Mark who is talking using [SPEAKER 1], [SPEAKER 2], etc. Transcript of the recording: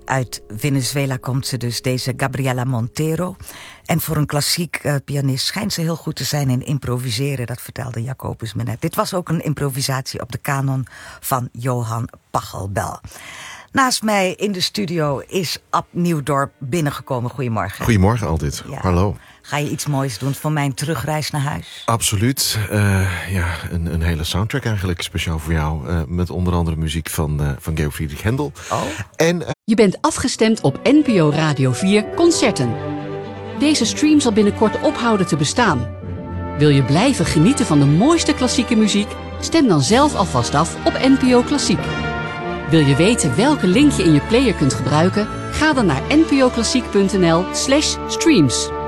[SPEAKER 1] Uit Venezuela komt ze dus, deze Gabriela Montero. En voor een klassiek pianist schijnt ze heel goed te zijn in improviseren. Dat vertelde Jacobus me net. Dit was ook een improvisatie op de kanon van Johan Pachelbel. Naast mij in de studio is Ab Nieuwdorp binnengekomen. Goedemorgen.
[SPEAKER 2] Goedemorgen altijd. Ja. Hallo.
[SPEAKER 1] Ga je iets moois doen voor mijn terugreis naar huis?
[SPEAKER 2] Absoluut. Een hele soundtrack eigenlijk, speciaal voor jou. Met onder andere muziek van Georg Friedrich Händel.
[SPEAKER 1] Oh.
[SPEAKER 3] En, Je bent afgestemd op NPO Radio 4 Concerten. Deze stream zal binnenkort ophouden te bestaan. Wil je blijven genieten van de mooiste klassieke muziek? Stem dan zelf alvast af op NPO Klassiek. Wil je weten welke link je in je player kunt gebruiken? Ga dan naar npoklassiek.nl/streams.